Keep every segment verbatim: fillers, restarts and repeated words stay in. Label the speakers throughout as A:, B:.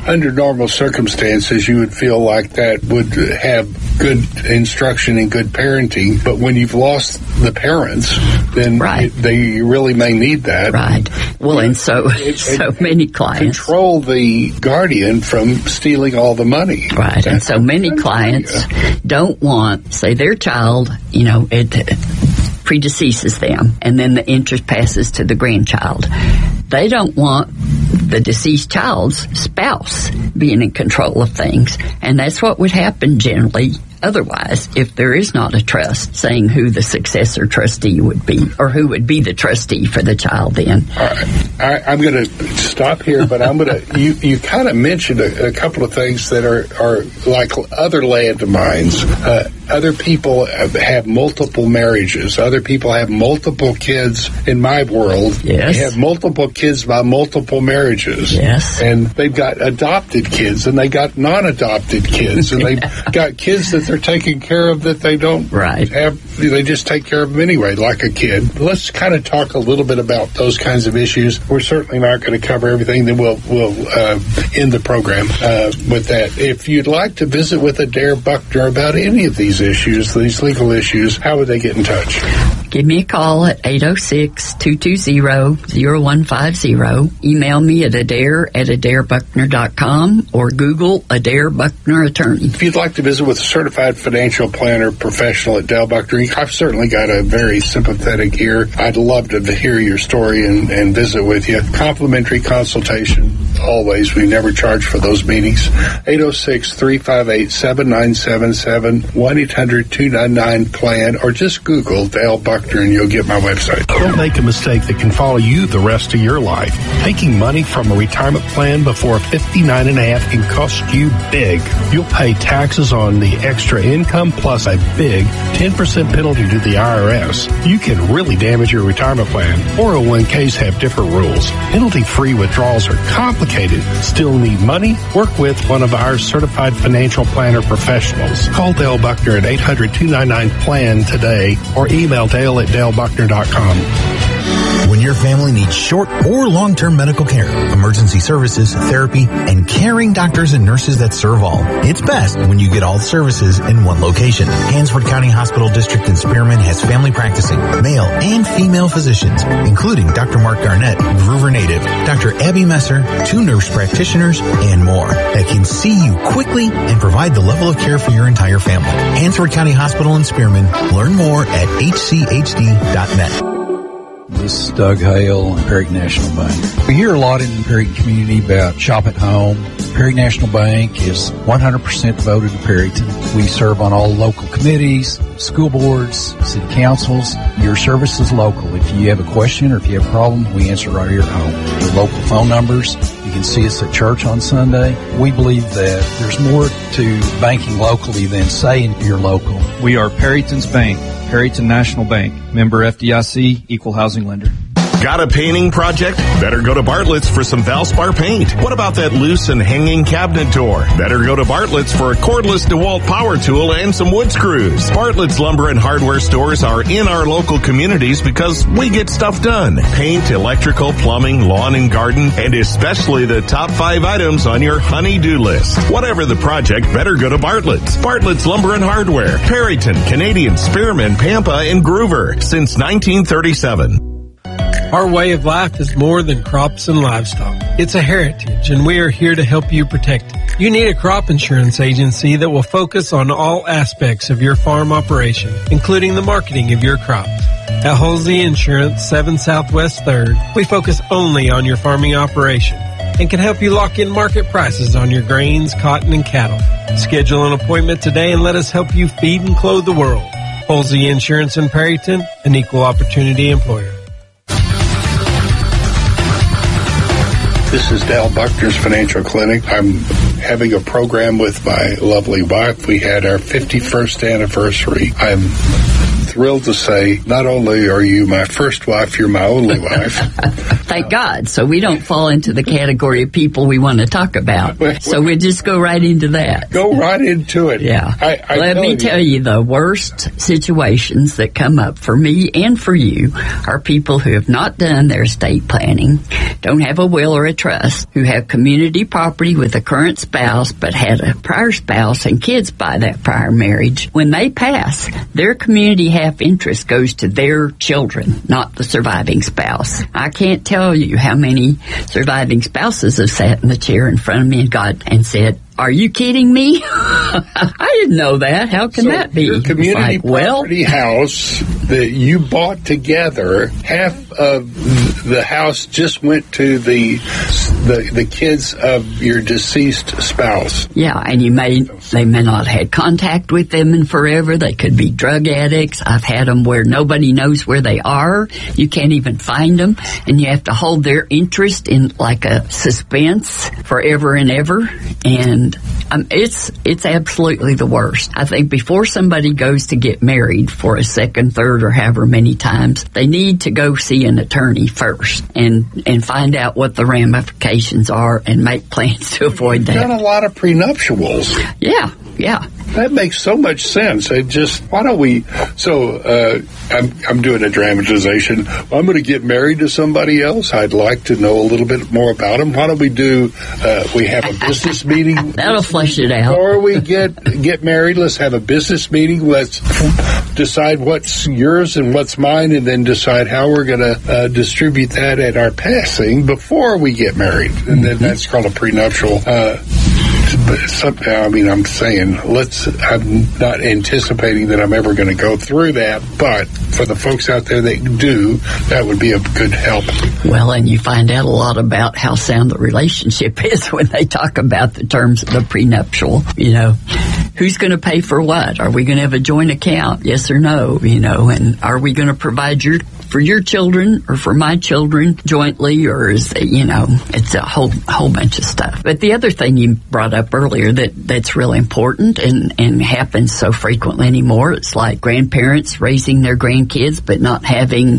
A: under normal circumstances, you would feel like that would have good instruction and good parenting. But when you've lost the parents, then
B: right.
A: it, they really may need that.
B: Right. Well, and so
A: it,
B: so
A: it,
B: many clients
A: control the guardian from stealing all the money.
B: Right. That's, and so many clients yeah. don't want, say, their child, you know, it predeceases them, and then the interest passes to the grandchild. They don't want the deceased child's spouse being in control of things, and that's what would happen generally otherwise if there is not a trust saying who the successor trustee would be or who would be the trustee for the child then.
A: All right. I, I'm going to stop here, but I'm going to, you, you kind of mentioned a, a couple of things that are, are like other landmines. Uh, other people have, have multiple marriages. Other people have multiple kids in my world.
B: Yes.
A: They have multiple kids by multiple marriages.
B: Yes.
A: And they've got adopted kids and they got non-adopted kids and they've got kids that they're taking care of that they don't
B: right.
A: have. They just take care of them anyway, like a kid. Let's kind of talk a little bit about those kinds of issues. We're certainly not going to cover everything. Then we'll, we'll uh, end the program uh, with that. If you'd like to visit with Adair Buckner about any of these issues, these legal issues, how would they get in touch?
B: Give me a call at eight oh six, two two zero, zero one five zero. Email me at adair at adair buckner dot com or Google Adair Buckner Attorney.
A: If you'd like to visit with a certified financial planner professional at Dale Buckner, I've certainly got a very sympathetic ear. I'd love to hear your story and, and visit with you. Complimentary consultation, always. We never charge for those meetings. eight oh six, three five eight, seven nine seven seven, one eight hundred, two nine nine, plan, or just Google Dale Buckner and you'll get my website.
C: Don't make a mistake that can follow you the rest of your life. Taking money from a retirement plan before fifty-nine and a half can cost you big. You'll pay taxes on the extra income plus a big ten percent penalty to the I R S. You can really damage your retirement plan. four oh one k's have different rules. Penalty-free withdrawals are complicated. Still need money? Work with one of our certified financial planner professionals. Call Dale Buckner at eight hundred, two nine nine, plan today or email Dale at dale buckner dot com.
D: When your family needs short or long-term medical care, emergency services, therapy, and caring doctors and nurses that serve all, it's best when you get all the services in one location. Hansford County Hospital District in Spearman has family practicing, male and female physicians, including Doctor Mark Garnett, Groover native, Doctor Abby Messer, two nurse practitioners, and more that can see you quickly and provide the level of care for your entire family. Hansford County Hospital in Spearman. Learn more at h c h d dot net.
E: This is Doug Hale, Perry National Bank. We hear a lot in the Perry community about shop at home. Perry National Bank is one hundred percent devoted to Perryton. We serve on all local committees, school boards, city councils. Your service is local. If you have a question or if you have a problem, we answer right here at home. The local phone numbers. You can see us at church on Sunday. We believe that there's more to banking locally than saying you're local.
F: We are Perryton's Bank, Perryton National Bank, member F D I C, equal housing lender.
G: Got a painting project? Better go to Bartlett's for some Valspar paint. What about that loose and hanging cabinet door? Better go to Bartlett's for a cordless DeWalt power tool and some wood screws. Bartlett's Lumber and Hardware stores are in our local communities because we get stuff done. Paint, electrical, plumbing, lawn and garden, and especially the top five items on your honey-do list. Whatever the project, better go to Bartlett's. Bartlett's Lumber and Hardware. Perryton, Canadian, Spearman, Pampa, and Groover since nineteen thirty-seven.
H: Our way of life is more than crops and livestock. It's a heritage, and we are here to help you protect it. You need a crop insurance agency that will focus on all aspects of your farm operation, including the marketing of your crops. At Halsey Insurance, seven Southwest third, we focus only on your farming operation and can help you lock in market prices on your grains, cotton, and cattle. Schedule an appointment today and let us help you feed and clothe the world. Halsey Insurance in Perryton, an equal opportunity employer.
A: This is Dale Buckner's Financial Clinic. I'm having a program with my lovely wife. We had our fifty-first anniversary. I'm thrilled to say, not only are you my first wife, you're my only wife.
B: Thank God. So we don't fall into the category of people we want to talk about. So we'll just go right into that.
A: Go right into it.
B: Yeah.
A: I, I
B: Let me tell you, the worst situations that come up for me and for you are people who have not done their estate planning, don't have a will or a trust, who have community property with a current spouse but had a prior spouse and kids by that prior marriage. When they pass, their community half interest goes to their children, not the surviving spouse. I can't tell you how many surviving spouses have sat in the chair in front of me and God and said, "Are you kidding me? I didn't know that. How can
A: so
B: that be?"
A: Your community
B: like, well,
A: property house that you bought together, half of the house just went to the the, the kids of your deceased spouse.
B: Yeah, and you may they may not have had contact with them in forever. They could be drug addicts. I've had them where nobody knows where they are. You can't even find them, and you have to hold their interest in like a suspense forever and ever. And um, it's it's absolutely the worst. I think before somebody goes to get married for a second, third, or however many times, they need to go see an attorney first and and find out what the ramifications are and make plans to avoid
A: You've
B: that.
A: done a lot of prenuptials.
B: Yeah, yeah.
A: That makes so much sense. It just, why don't we, so uh, I'm, I'm doing a dramatization. I'm going to get married to somebody else. I'd like to know a little bit more about them. Why don't we do, uh, we have a business meeting.
B: That'll flesh it out.
A: Or we get, get married. Let's have a business meeting. Let's decide what's yours and what's mine, and then decide how we're going to uh, distribute that at our passing before we get married. And then that's called a prenuptial. Uh, But somehow, I mean, I'm saying, let's, I'm not anticipating that I'm ever going to go through that, but for the folks out there that do, that would be a good help.
B: Well, and you find out a lot about how sound the relationship is when they talk about the terms of the prenuptial. You know, who's going to pay for what? Are we going to have a joint account? Yes or no? You know, and are we going to provide your for your children or for my children jointly, or is it, you know, it's a whole whole bunch of stuff. But the other thing you brought up earlier that that's really important and and happens so frequently anymore, it's like grandparents raising their grandkids but not having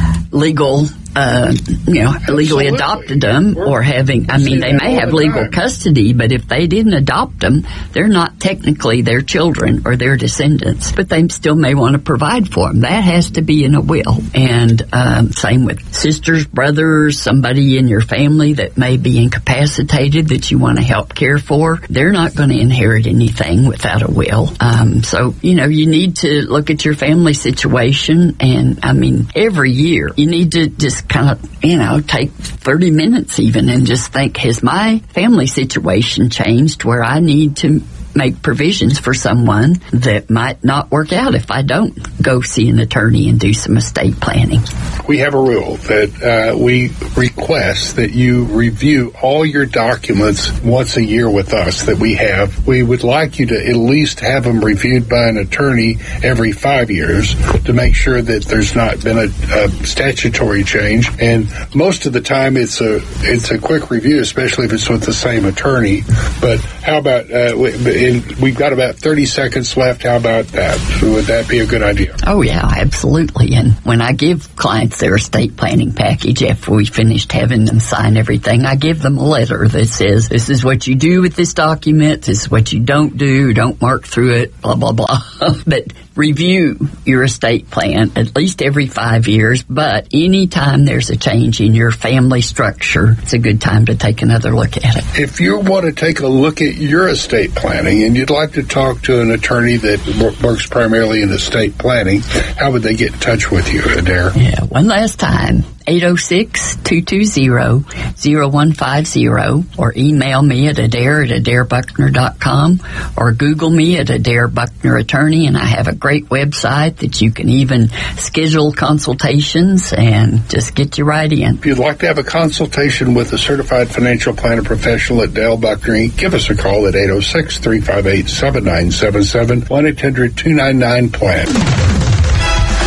B: legal uh you know legally adopted them, or having I mean they may have legal custody, but if they didn't adopt them, they're not technically their children or their descendants, but they still may want to provide for them. That has to be in a will. And um same with sisters, brothers, somebody in your family that may be incapacitated that you want to help care for. They're not going to inherit anything without a will. Um so you know you need to look at your family situation, and I mean every year you need to just kind of, you know, take thirty minutes even and just think, has my family situation changed where I need to make provisions for someone that might not work out if I don't go see an attorney and do some estate planning?
A: We have a rule that uh, we request that you review all your documents once a year with us that we have. We would like you to at least have them reviewed by an attorney every five years to make sure that there's not been a, a statutory change. And most of the time it's a it's a quick review, especially if it's with the same attorney. But how about uh, we, in, we've got about thirty seconds left. How about that? Would that be a good idea?
B: Oh, yeah, absolutely. And when I give clients their estate planning package after we finished having them sign everything, I give them a letter that says, this is what you do with this document, this is what you don't do, don't mark through it, blah, blah, blah. But review your estate plan at least every five years, but anytime there's a change in your family structure, it's a good time to take another look at it.
A: If you want to take a look at your estate planning and you'd like to talk to an attorney that works primarily in estate planning, how would they get in touch with you, Adair?
B: Yeah, one last time. eight oh six, two two zero, zero one five zero, or email me at adair at adair buckner dot com, or Google me at Adair Buckner Attorney, and I have a great website that you can even schedule consultations and just get you right in.
A: If you'd like to have a consultation with a certified financial planner professional at Dale Buckner, give us a call at eight oh six, three five eight, seven nine seven seven, one eight hundred, two nine nine, plan.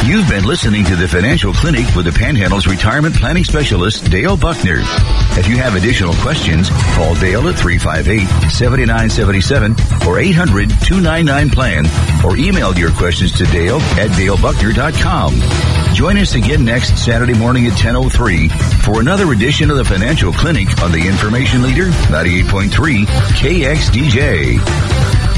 I: You've been listening to the Financial Clinic with the Panhandle's retirement planning specialist, Dale Buckner. If you have additional questions, call Dale at three five eight, seven nine seven seven or eight hundred, two nine nine, plan or email your questions to Dale at dale buckner dot com. Join us again next Saturday morning at ten oh three for another edition of the Financial Clinic on the Information Leader ninety-eight point three K X D J.